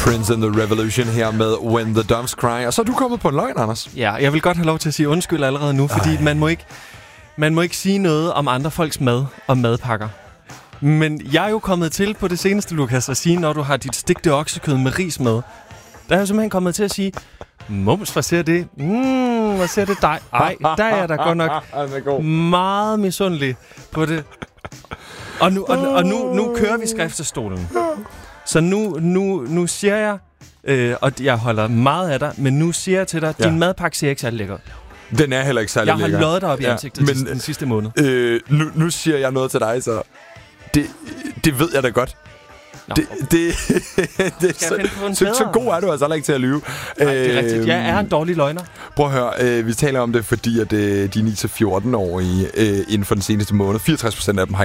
Prince and the Revolution her med When the Doves Cry. Og så er du kommet på en løgn, Anders. Ja, jeg vil godt have lov til at sige undskyld allerede nu, fordi man må ikke sige noget om andre folks mad og madpakker. Men jeg er jo kommet til på det seneste, Lukas, at sige, når du har dit stegte oksekød med ris med. Der er jeg simpelthen kommet til at sige, mums, hvad ser det? Hvad ser det dig? Ej, der er jeg da godt nok meget misundelig på det. Og nu kører vi skriftestolen. Så nu siger jeg, og jeg holder meget af dig, men nu siger jeg til dig, din madpakke ser ikke særlig lækker. Den er heller ikke særlig lækker. Jeg har løjet dig op i ansigtet den sidste måned. Nu siger jeg noget til dig, så det ved jeg da godt. Så god er du altså ikke til at lyve. Nej, det er rigtigt. Jeg er en dårlig løgner. Prøv at høre, vi taler om det, fordi at de 9-14-årige inden for den seneste måned, 64% af dem har